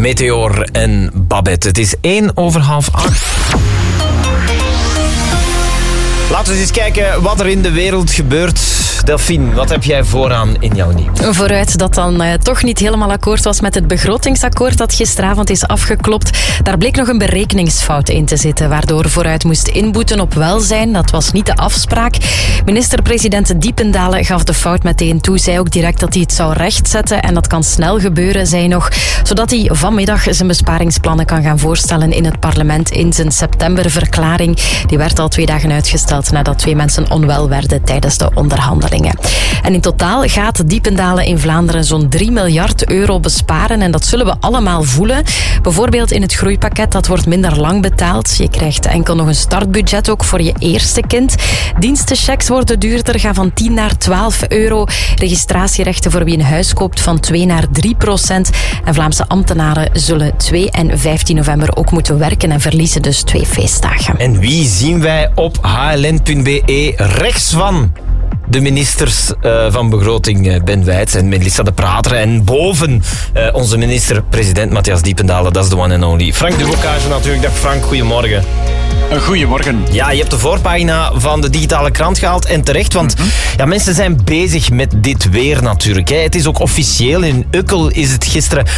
Meteor en Babette. Het is 7:45. Laten we eens kijken wat er in de wereld gebeurt. Delphine, wat heb jij vooraan in jouw nieuws? Vooruit dat dan toch niet helemaal akkoord was met het begrotingsakkoord dat gisteravond is afgeklopt. Daar bleek nog een berekeningsfout in te zitten, waardoor Vooruit moest inboeten op welzijn. Dat was niet de afspraak. Minister-president Diependalen gaf de fout meteen toe. Zei ook direct dat hij het zou rechtzetten. En dat kan snel gebeuren, zei nog. Zodat hij vanmiddag zijn besparingsplannen kan gaan voorstellen in het parlement in zijn septemberverklaring. Die werd al 2 dagen uitgesteld nadat 2 mensen onwel werden tijdens de onderhandelingen. En in totaal gaat Diependalen in Vlaanderen zo'n 3 miljard euro besparen. En dat zullen we allemaal voelen. Bijvoorbeeld in het groeipakket, dat wordt minder lang betaald. Je krijgt enkel nog een startbudget ook voor je eerste kind. Dienstenchecks worden duurder, gaan van 10 naar 12 euro. Registratierechten voor wie een huis koopt van 2 naar 3%. En Vlaamse ambtenaren zullen 2 en 15 november ook moeten werken en verliezen dus 2 feestdagen. En wie zien wij op hln.be rechts van de ministers van Begroting Ben Wijts en Melissa de Prater. En boven onze minister-president Matthias Diependalen. Dat is de one and only. Frank de Bocage natuurlijk. Dag Frank, goedemorgen. Goedemorgen. Ja, je hebt de voorpagina van de digitale krant gehaald. En terecht, want ja, mensen zijn bezig met dit weer natuurlijk. Hè. Het is ook officieel. In Ukkel is het gisteren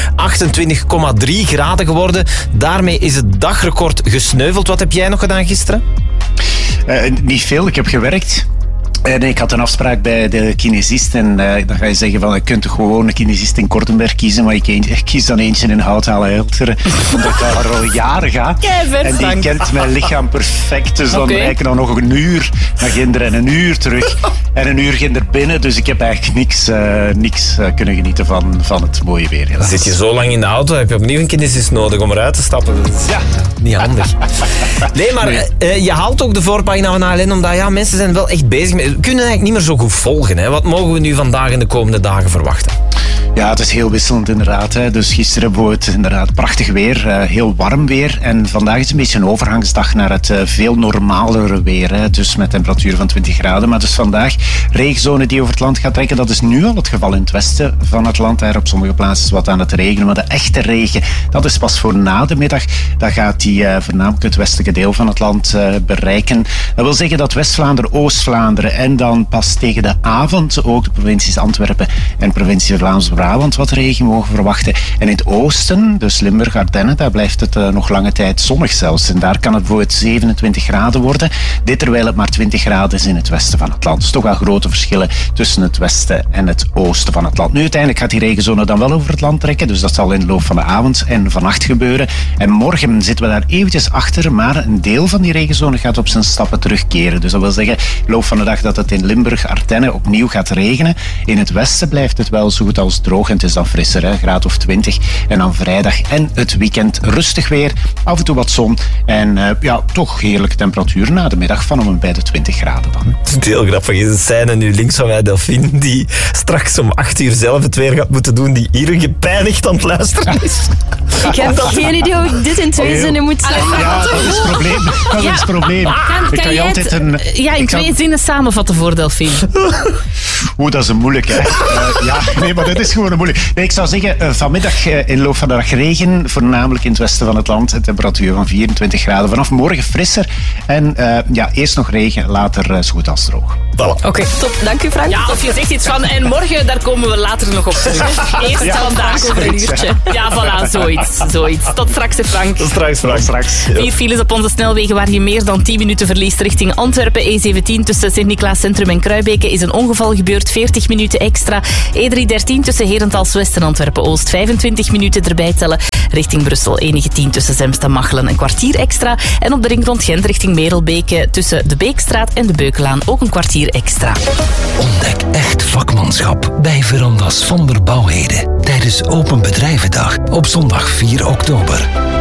28,3 graden geworden. Daarmee is het dagrecord gesneuveld. Wat heb jij nog gedaan gisteren? Niet veel, ik heb gewerkt. En ik had een afspraak bij de kinesist en dan ga je zeggen van je kunt toch gewoon een kinesist in Kortenberg kiezen, maar ik kies dan eentje in Houthalen-Helteren, omdat ik daar al jaren ga. En die kent mijn lichaam perfect, dus dan rijd ik dan nog een uur naar Ginder en een uur terug en een uur Ginder binnen, dus ik heb eigenlijk niks kunnen genieten van het mooie weer. Helaas. Zit je zo lang in de auto, heb je opnieuw een kinesist nodig om eruit te stappen. Dat is niet handig. Nee, maar je haalt ook de voorpagina van ALN, omdat mensen zijn wel echt bezig met. We kunnen eigenlijk niet meer zo goed volgen. Hè? Wat mogen we nu vandaag en de komende dagen verwachten? Ja, het is heel wisselend inderdaad. Hè. Dus gisteren hebben we het inderdaad prachtig weer, heel warm weer. En vandaag is een beetje een overgangsdag naar het veel normalere weer. Hè. Dus met temperatuur van 20 graden. Maar dus vandaag regenzone die over het land gaat trekken. Dat is nu al het geval in het westen van het land. Daar op sommige plaatsen is wat aan het regenen. Maar de echte regen, dat is pas voor na de middag. Dan gaat die voornamelijk het westelijke deel van het land bereiken. Dat wil zeggen dat West-Vlaanderen, Oost-Vlaanderen en dan pas tegen de avond ook de provincies Antwerpen en provincie Vlaams-Brabant wat regen mogen verwachten. En in het oosten, dus Limburg, Ardennen, daar blijft het nog lange tijd zonnig zelfs. En daar kan het bijvoorbeeld 27 graden worden. Dit terwijl het maar 20 graden is in het westen van het land. Dus toch wel grote verschillen tussen het westen en het oosten van het land. Nu uiteindelijk gaat die regenzone dan wel over het land trekken. Dus dat zal in de loop van de avond en vannacht gebeuren. En morgen zitten we daar eventjes achter. Maar een deel van die regenzone gaat op zijn stappen terugkeren. Dus dat wil zeggen, in de loop van de dag dat het in Limburg, Ardennen opnieuw gaat regenen. In het westen blijft het wel zo goed als droog en het is dan frisser, een graad of 20. En dan vrijdag en het weekend rustig weer, af en toe wat zon en toch heerlijke temperatuur na de middag van om bij de 20 graden dan. Het is heel grappig, is een scène nu links van mij, Delphine, die straks om 8 uur zelf het weer gaat moeten doen, die hier gepijnigd aan het luisteren is. Ik heb geen idee hoe ik dit in 2 zinnen moet zeggen. Ja, dat is het probleem. Dat is het probleem. Kan je altijd in 2 zinnen samenvatten voor Delphine? Dat is een moeilijke. Nee, maar dat is gewoon een moeilijk. Nee, ik zou zeggen, vanmiddag in de loop van de dag regen, voornamelijk in het westen van het land. Een temperatuur van 24 graden. Vanaf morgen frisser. En eerst nog regen, later zo goed als droog. Voilà. Oké, top. Dank u, Frank. Ja, of je zegt iets van, en morgen, daar komen we later nog op terug. Eerst vandaag over een uurtje. Ja, voilà, zoiets. Tot straks, Frank. Tot straks. 4 files op onze snelwegen waar je meer dan 10 minuten verliest richting Antwerpen. E17 tussen Sint-Niklaas Centrum en Kruibeke is een ongeval gebeurd. 40 minuten extra. E313 tussen Herentals-West en Antwerpen-Oost. 25 minuten erbij tellen. Richting Brussel. Enige 10 tussen Zemst en Machelen. Een kwartier extra. En op de ring rond Gent richting Merelbeke tussen de Beekstraat en de Beukelaan ook een kwartier extra. Ontdek echt vakmanschap bij Verandas van der Bouwheden tijdens Open Bedrijvendag op zondag 4 oktober.